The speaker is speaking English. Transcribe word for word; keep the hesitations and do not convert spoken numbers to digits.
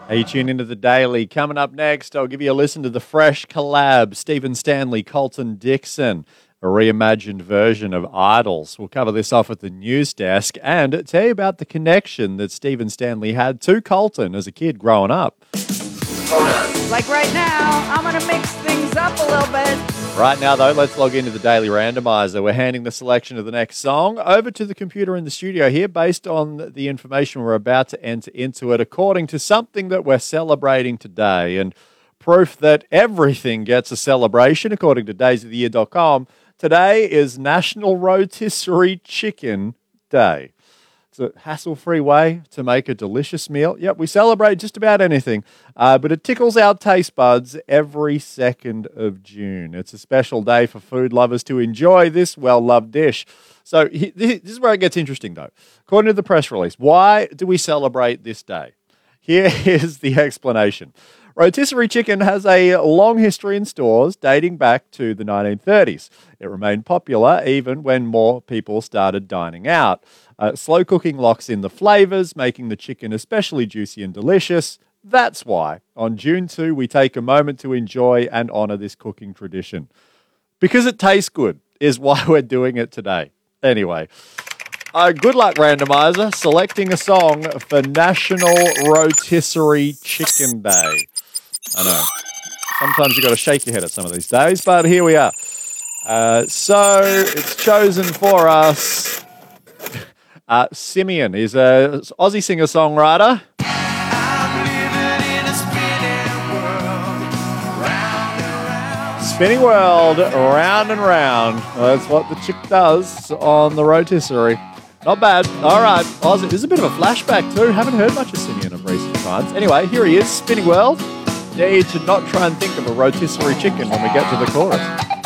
Hey, you tune into the Daily. Coming up next, I'll give you a listen to the fresh collab, Stephen Stanley, Colton Dixon, a reimagined version of Idols. We'll cover this off at the news desk and tell you about the connection that Stephen Stanley had to Colton as a kid growing up. Like right now, I'm going to mix things up a little bit. Right now, though, let's log into the Daily Randomizer. We're handing the selection of the next song over to the computer in the studio here based on the information we're about to enter into it according to something that we're celebrating today. And proof that everything gets a celebration, according to days of the year dot com, today is National Rotisserie Chicken Day. It's a hassle-free way to make a delicious meal. Yep, we celebrate just about anything, uh, but it tickles our taste buds every second of June. It's a special day for food lovers to enjoy this well-loved dish. So he, this is where it gets interesting, though. According to the press release, why do we celebrate this day? Here is the explanation. Rotisserie chicken has a long history in stores dating back to the nineteen thirties. It remained popular even when more people started dining out. Uh, slow cooking locks in the flavors, making the chicken especially juicy and delicious. That's why on June second, we take a moment to enjoy and honor this cooking tradition. Because it tastes good is why we're doing it today. Anyway, uh, good luck, randomizer, selecting a song for National Rotisserie Chicken Day. I know. Sometimes you've got to shake your head at some of these days, but here we are. Uh, so it's chosen for us. Uh, Simeon is a Aussie singer-songwriter. Spinning world, round and round. That's what the chick does on the rotisserie. Not bad. All right, Aussie. This is a bit of a flashback too. Haven't heard much of Simeon of recent times. Anyway, here he is, Spinning World. Need to not try and think of a rotisserie chicken when we get to the chorus.